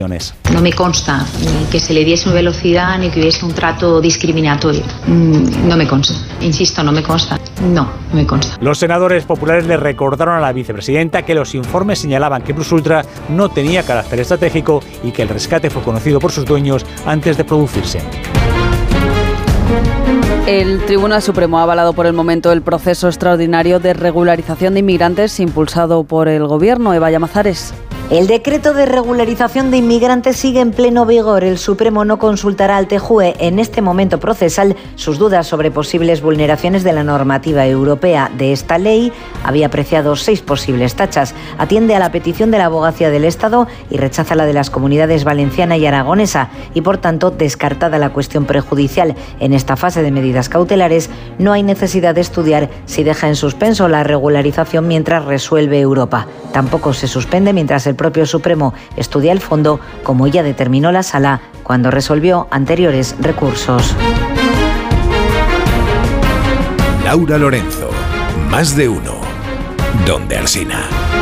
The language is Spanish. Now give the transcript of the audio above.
No me consta ni que se le diese una velocidad ni que hubiese un trato discriminatorio. No me consta. Insisto, no me consta. No me consta. Los senadores populares le recordaron a la vicepresidenta que los informes señalaban que Plus Ultra no tenía carácter estratégico y que el rescate fue conocido por sus dueños antes de producirse. El Tribunal Supremo ha avalado por el momento el proceso extraordinario de regularización de inmigrantes impulsado por el Gobierno. Eva Llamazares. El decreto de regularización de inmigrantes sigue en pleno vigor. El Supremo no consultará al TJUE en este momento procesal sus dudas sobre posibles vulneraciones de la normativa europea. De esta ley había apreciado 6 posibles tachas. Atiende a la petición de la Abogacía del Estado y rechaza la de las comunidades valenciana y aragonesa y, por tanto, descartada la cuestión prejudicial. En esta fase de medidas cautelares no hay necesidad de estudiar si deja en suspenso la regularización mientras resuelve Europa. Tampoco se suspende mientras el propio Supremo estudia el fondo, como ya determinó la Sala cuando resolvió anteriores recursos. Laura Lorenzo, Más de Uno, Donde Alsina.